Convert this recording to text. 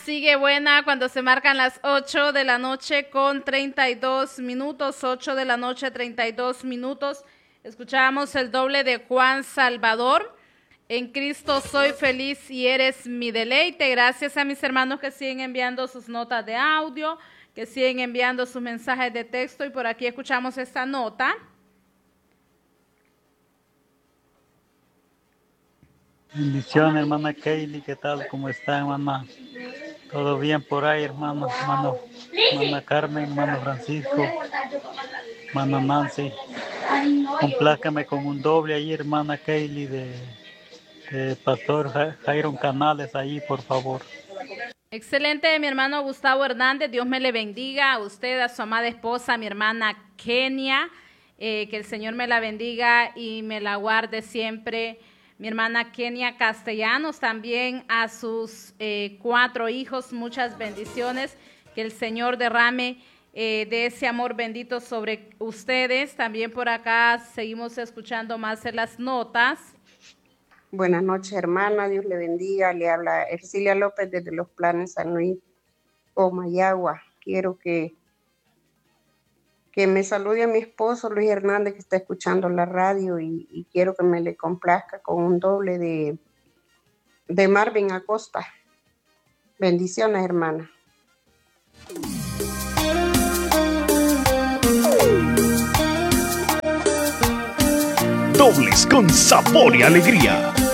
sigue buena cuando se marcan las 8 de la noche con 32 minutos, 8 de la noche 32 minutos. Escuchábamos el doble de Juan Salvador. En Cristo soy feliz y eres mi deleite. Gracias a mis hermanos que siguen enviando sus notas de audio, que siguen enviando sus mensajes de texto, y por aquí escuchamos esta nota. Bendiciones, hermana Kaylee, ¿qué tal? ¿Cómo está, hermana? ¿Todo bien por ahí, hermana Carmen, hermano Francisco, hermana Nancy? Complázcame con un doble ahí, hermana Kaylee, de Pastor Jairo Canales, ahí, por favor. Excelente, mi hermano Gustavo Hernández. Dios me le bendiga a usted, a su amada esposa, mi hermana Kenia. Que el Señor me la bendiga y me la guarde siempre. Mi hermana Kenia Castellanos, también a sus 4 hijos, muchas bendiciones. Que el Señor derrame de ese amor bendito sobre ustedes. También por acá seguimos escuchando más en las notas. Buenas noches, hermana, Dios le bendiga. Le habla Ercilia López desde Los Planes, San Luis, Comayagua. Quiero que me salude a mi esposo Luis Hernández, que está escuchando la radio, y quiero que me le complazca con un doble de Marvin Acosta. Bendiciones, hermana. Dobles con sabor y alegría.